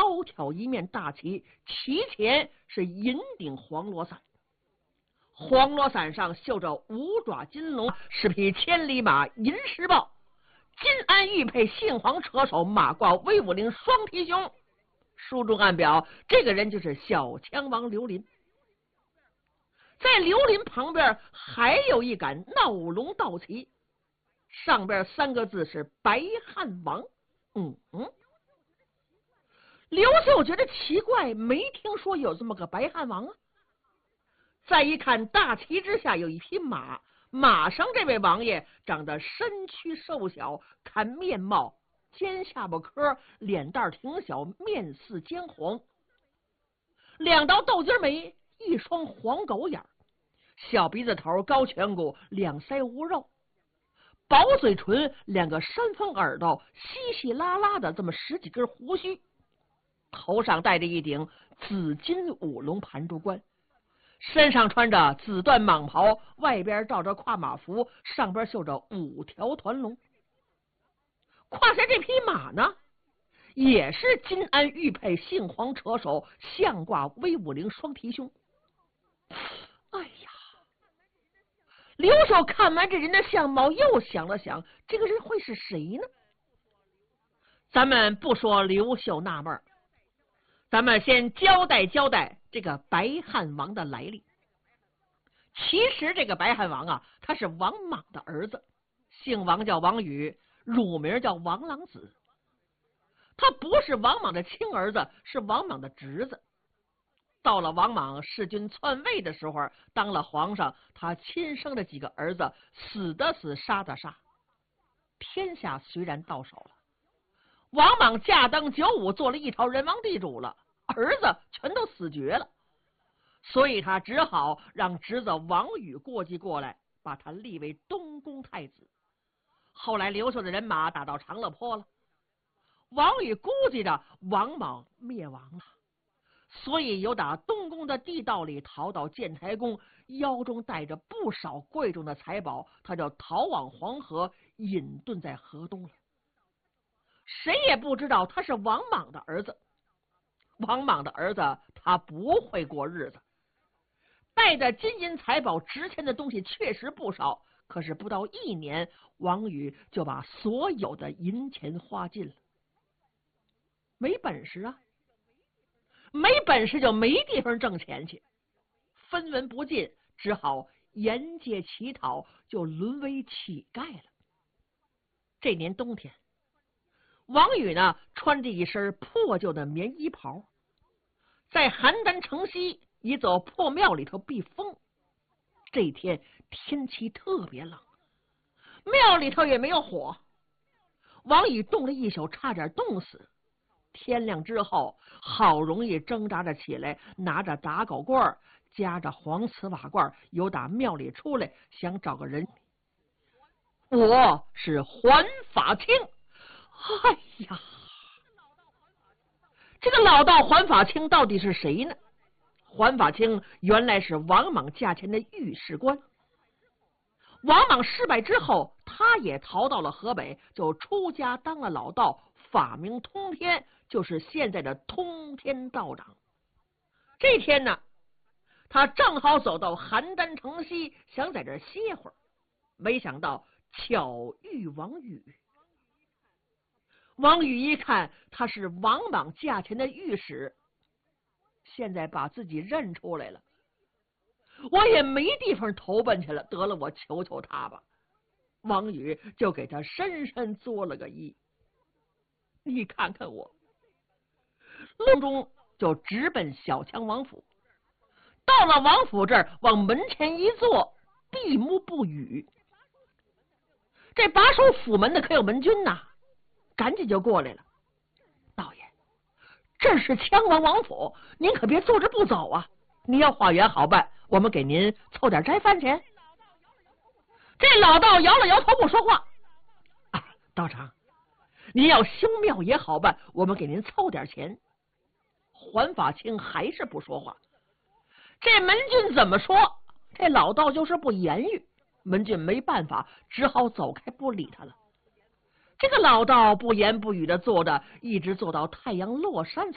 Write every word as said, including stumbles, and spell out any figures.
高挑一面大旗，旗前是银顶黄罗伞，黄罗伞上绣着五爪金龙，是匹千里马银狮豹，金鞍玉佩杏黄车手，马挂威武陵双蹄胸。书中暗表，这个人就是小枪王刘林。在刘林旁边还有一杆闹龙道旗，上边三个字是白汉王。嗯嗯，刘秀觉得奇怪，没听说有这么个白汉王啊。再一看，大旗之下有一匹马，马上这位王爷长得身躯瘦小，看面貌尖下巴颏，脸蛋挺小，面似姜黄，两道豆筋眉，一双黄狗眼，小鼻子头，高颧骨，两腮无肉，薄嘴唇，两个山峰耳朵，稀稀拉拉的这么十几根胡须，头上戴着一顶紫金五龙盘珠冠，身上穿着紫缎蟒袍，外边罩着跨马服，上边绣着五条团龙。胯下这匹马呢，也是金鞍玉佩杏黄车手，象挂威武陵双蹄胸。哎呀，刘秀看完这人的相貌，又想了想，这个人会是谁呢？咱们不说刘秀纳闷，咱们先交代交代这个白汉王的来历。其实这个白汉王啊，他是王莽的儿子，姓王叫王宇，乳名叫王朗子。他不是王莽的亲儿子，是王莽的侄子。到了王莽弑君篡位的时候，当了皇上，他亲生的几个儿子死的死，杀的杀，天下虽然到手了。王莽驾登九五，做了一朝人王地主了，儿子全都死绝了，所以他只好让侄子王宇过继过来，把他立为东宫太子。后来刘秀的人马打到长乐坡了，王宇估计着王莽灭亡了，所以由打东宫的地道里逃到建台宫，腰中带着不少贵重的财宝，他就逃往黄河，隐遁在河东了。谁也不知道他是王莽的儿子，王莽的儿子他不会过日子，带的金银财宝值钱的东西确实不少，可是不到一年，王宇就把所有的银钱花尽了。没本事啊，没本事就没地方挣钱去，分文不进，只好沿街乞讨，就沦为乞丐了。这年冬天，王宇呢穿着一身破旧的棉衣袍，在邯郸城西一座破庙里头避风。这天天气特别冷，庙里头也没有火，王宇冻了一宿，差点冻死。天亮之后，好容易挣扎着起来，拿着打狗棍，夹着黄瓷瓦罐，由打庙里出来，想找个人。我是环法清。哎呀，这个老道环法清到底是谁呢？环法清原来是王莽驾前的御史官。王莽失败之后，他也逃到了河北，就出家当了老道，法名通天，就是现在的通天道长。这天呢，他正好走到邯郸城西，想在这儿歇会儿，没想到巧遇王宇。王宇一看他是王莽驾前的御史，现在把自己认出来了，我也没地方投奔去了，得了，我求求他吧。王宇就给他深深作了个揖。你看看我，路中就直奔小强王府。到了王府这儿，往门前一坐，闭目不语。这把守府门的可有门军呐，赶紧就过来了。道爷，这是羌王王府，您可别坐着不走啊！你要化缘好办，我们给您凑点斋饭钱。这老道摇了摇头，不说话。啊，道长，您要修庙也好办，我们给您凑点钱。环法清还是不说话。这门军怎么说，这老道就是不言语。门军没办法，只好走开不理他了。这个老道不言不语的坐着，一直坐到太阳落山